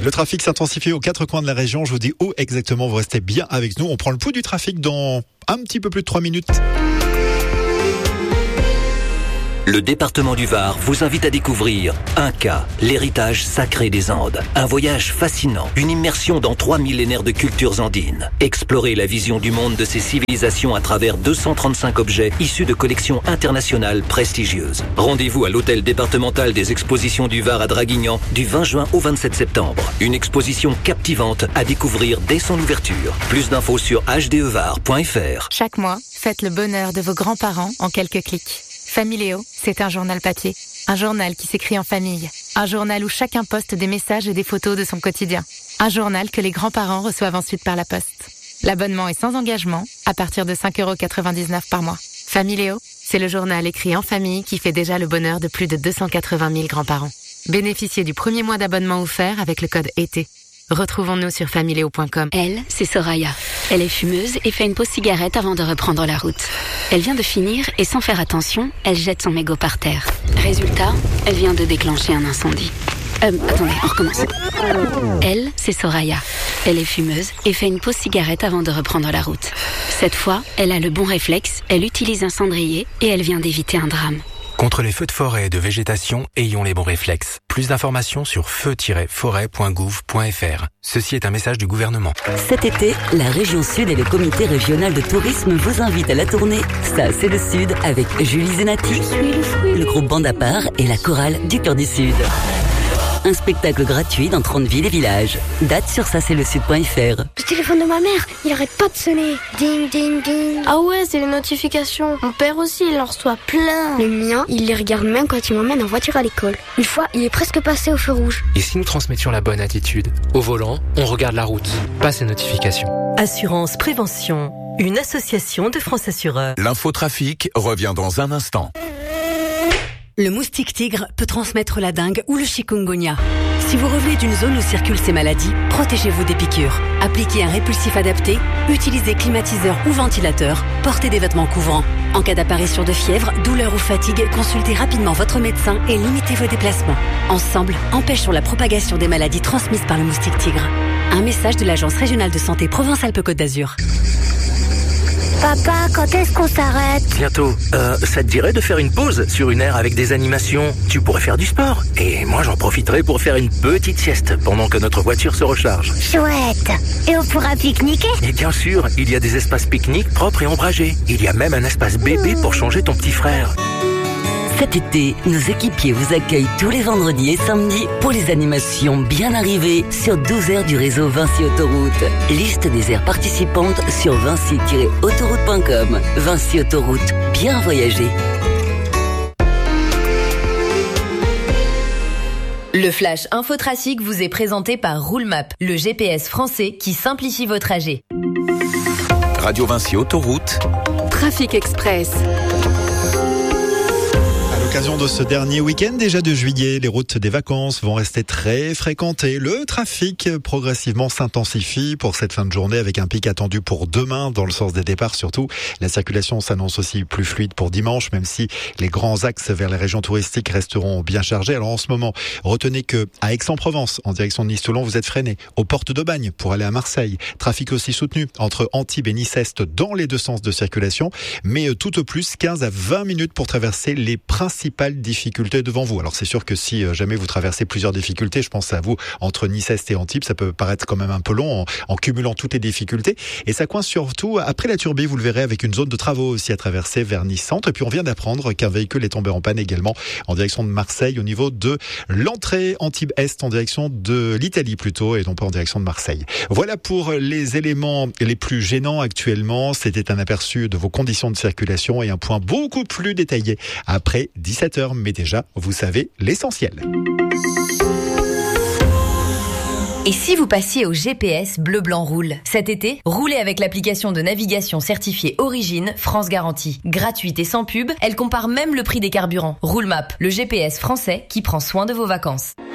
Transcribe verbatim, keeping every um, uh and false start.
Le trafic s'intensifie aux quatre coins de la région. Je vous dis où exactement, vous restez bien avec nous. On prend le pouls du trafic dans un petit peu plus de trois minutes. Le département du Var vous invite à découvrir Inca, l'héritage sacré des Andes. Un voyage fascinant, une immersion dans trois millénaires de cultures andines. Explorez la vision du monde de ces civilisations à travers deux cent trente-cinq objets issus de collections internationales prestigieuses. Rendez-vous à l'hôtel départemental des expositions du Var à Draguignan du vingt juin au vingt-sept septembre. Une exposition captivante à découvrir dès son ouverture. Plus d'infos sur h d e var point f r. Chaque mois, faites le bonheur de vos grands-parents en quelques clics. Familéo, c'est un journal papier. Un journal qui s'écrit en famille. Un journal où chacun poste des messages et des photos de son quotidien. Un journal que les grands-parents reçoivent ensuite par la poste. L'abonnement est sans engagement, à partir de cinq euros quatre-vingt-dix-neuf par mois. Familéo, c'est le journal écrit en famille qui fait déjà le bonheur de plus de deux cent quatre-vingt mille grands-parents. Bénéficiez du premier mois d'abonnement offert avec le code été. Retrouvons-nous sur familéo point com. Elle, c'est Soraya. Elle est fumeuse et fait une pause cigarette avant de reprendre la route. Elle vient de finir et sans faire attention, elle jette son mégot par terre. Résultat, elle vient de déclencher un incendie. Euh, attendez, on recommence. Elle, c'est Soraya. Elle est fumeuse et fait une pause cigarette avant de reprendre la route. Cette fois, elle a le bon réflexe, elle utilise un cendrier et elle vient d'éviter un drame. Contre les feux de forêt et de végétation, ayons les bons réflexes. Plus d'informations sur feu tiret forêt point gouv point f r. Ceci est un message du gouvernement. Cet été, la région Sud et le comité régional de tourisme vous invitent à la tournée Ça c'est le Sud avec Julie Zenati, le groupe Bande à part et la chorale du Cœur du Sud. Un spectacle gratuit dans trente villes et villages. Date sur ça c'est le sud point f r. Le téléphone de ma mère, il arrête pas de sonner. Ding, ding, ding. Ah ouais, c'est les notifications. Mon père aussi, il en reçoit plein. Le mien, il les regarde même quand il m'emmène en voiture à l'école. Une fois, il est presque passé au feu rouge. Et si nous transmettions la bonne attitude? Au volant, on regarde la route, pas ces notifications. Assurance Prévention, une association de France Assureurs. L'infotrafic revient dans un instant. Le moustique tigre peut transmettre la dengue ou le chikungunya. Si vous revenez d'une zone où circulent ces maladies, protégez-vous des piqûres. Appliquez un répulsif adapté, utilisez climatiseur ou ventilateur, portez des vêtements couvrants. En cas d'apparition de fièvre, douleur ou fatigue, consultez rapidement votre médecin et limitez vos déplacements. Ensemble, empêchons la propagation des maladies transmises par le moustique tigre. Un message de l'Agence régionale de santé Provence-Alpes-Côte d'Azur. Papa, quand est-ce qu'on s'arrête? Bientôt. Euh, ça te dirait de faire une pause sur une aire avec des animations? Tu pourrais faire du sport. Et moi, j'en profiterai pour faire une petite sieste pendant que notre voiture se recharge. Chouette. Et on pourra pique-niquer? Et bien sûr, il y a des espaces pique-nique propres et ombragés. Il y a même un espace bébé pour changer ton petit frère. Cet été, nos équipiers vous accueillent tous les vendredis et samedis pour les animations bien arrivées sur douze aires du réseau Vinci Autoroute. Liste des aires participantes sur vinci tiret autoroute point com. Vinci Autoroute, bien voyager. Le Flash Infotrafic vous est présenté par Roulemap, le G P S français qui simplifie vos trajets. Radio Vinci Autoroute. Trafic Express. À l'occasion de ce dernier week-end déjà de juillet, les routes des vacances vont rester très fréquentées. Le trafic progressivement s'intensifie pour cette fin de journée avec un pic attendu pour demain dans le sens des départs surtout. La circulation s'annonce aussi plus fluide pour dimanche, même si les grands axes vers les régions touristiques resteront bien chargés. Alors en ce moment, retenez que à Aix-en-Provence, en direction de Nice-Toulon, vous êtes freiné. Aux portes d'Aubagne pour aller à Marseille. Trafic aussi soutenu entre Antibes et Nice-Est dans les deux sens de circulation, mais tout au plus quinze à vingt minutes pour traverser les principales difficultés devant vous. Alors c'est sûr que si jamais vous traversez plusieurs difficultés, je pense à vous entre Nice-Est et Antibes, ça peut paraître quand même un peu long en, en cumulant toutes les difficultés. Et ça coince surtout après la Turbie, vous le verrez, avec une zone de travaux aussi à traverser vers Nice-Centre. Et puis on vient d'apprendre qu'un véhicule est tombé en panne également en direction de Marseille au niveau de l'entrée Antibes-Est en direction de l'Italie plutôt et non pas en direction de Marseille. Voilà pour les éléments les plus gênants actuellement. C'était un aperçu de vos conditions de circulation et un point beaucoup plus détaillé après dix-sept heures, mais déjà, vous savez l'essentiel. Et si vous passiez au G P S Bleu Blanc Roule? Cet été, roulez avec l'application de navigation certifiée Origine France Garantie. Gratuite et sans pub, elle compare même le prix des carburants. Roulemap, le G P S français qui prend soin de vos vacances.